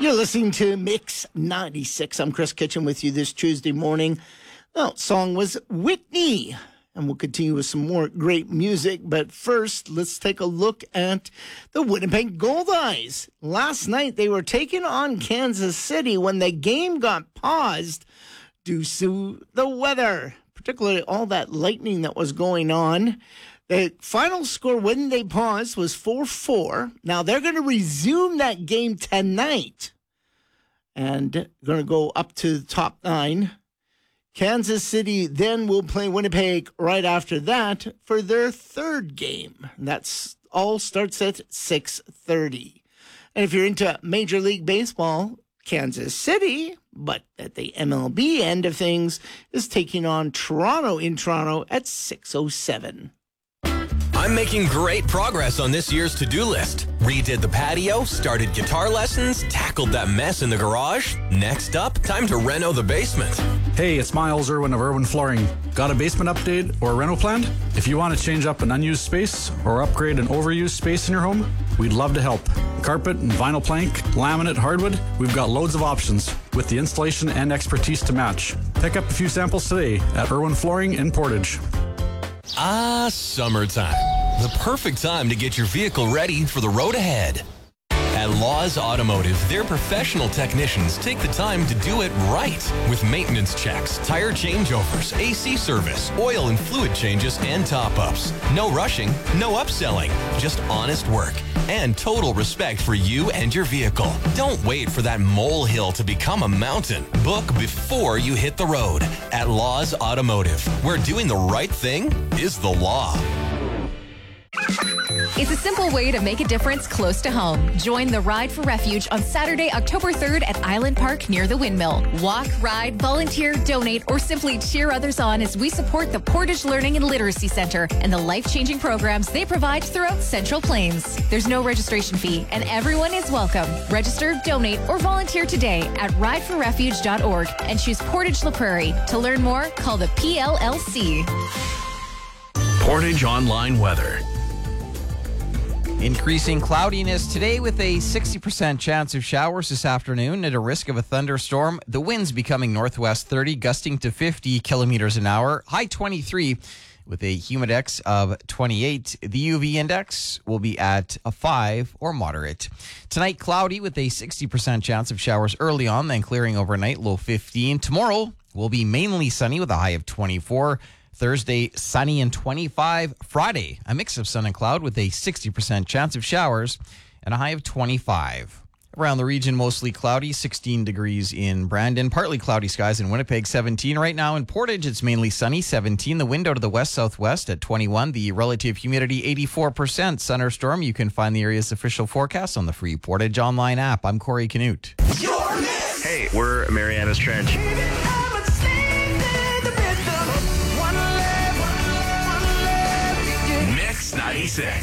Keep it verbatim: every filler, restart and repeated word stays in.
You're listening to Mix ninety-six. I'm Chris Kitchen with you this Tuesday morning. Well, song was Whitney. And we'll continue with some more great music. But first, let's take a look at the Winnipeg Goldeyes. Last night, they were taking on Kansas City when the game got paused due to the weather, particularly all that lightning that was going on. The final score when they paused was four four. Now, they're going to resume that game tonight and going to go up to the top nine. Kansas City then will play Winnipeg right after that for their third game. That's all starts at six thirty. And if you're into Major League Baseball, Kansas City, but at the M L B end of things, is taking on Toronto in Toronto at six oh seven. I'm making great progress on this year's to-do list. Redid the patio, started guitar lessons, tackled that mess in the garage. Next up, time to reno the basement. Hey, it's Miles Irwin of Irwin Flooring. Got a basement update or a reno planned? If you want to change up an unused space or upgrade an overused space in your home, we'd love to help. Carpet and vinyl plank, laminate, hardwood, we've got loads of options with the installation and expertise to match. Pick up a few samples today at Irwin Flooring in Portage. Ah, summertime. The perfect time to get your vehicle ready for the road ahead. At Laws Automotive, their professional technicians take the time to do it right with maintenance checks, tire changeovers, A C service, oil and fluid changes, and top-ups. No rushing, no upselling, just honest work and total respect for you and your vehicle. Don't wait for that molehill to become a mountain. Book before you hit the road at Laws Automotive, where doing the right thing is the law. It's a simple way to make a difference close to home. Join the Ride for Refuge on Saturday, October third at Island Park near the Windmill. Walk, ride, volunteer, donate, or simply cheer others on as we support the Portage Learning and Literacy Center and the life-changing programs they provide throughout Central Plains. There's no registration fee and everyone is welcome. Register, donate, or volunteer today at ride for refuge dot org and choose Portage La Prairie. To learn more, call the P L L C. Portage Online Weather. Increasing cloudiness today with a sixty percent chance of showers this afternoon at a risk of a thunderstorm. The winds becoming northwest thirty, gusting to fifty kilometers an hour. High twenty-three with a humidex of twenty-eight. The U V index will be at a five or moderate. Tonight, cloudy with a sixty percent chance of showers early on, then clearing overnight, low fifteen. Tomorrow will be mainly sunny with a high of twenty-four. Thursday, sunny and twenty-five. Friday, a mix of sun and cloud with a sixty percent chance of showers and a high of twenty-five. Around the region, mostly cloudy, sixteen degrees in Brandon. Partly cloudy skies in Winnipeg, seventeen. Right now in Portage, it's mainly sunny, seventeen. The wind out of the west-southwest at twenty-one. The relative humidity, eighty-four percent. Sun or storm, you can find the area's official forecast on the free Portage Online app. I'm Corey Canute. Hey, we're Mariana's Trench. Mix ninety-six.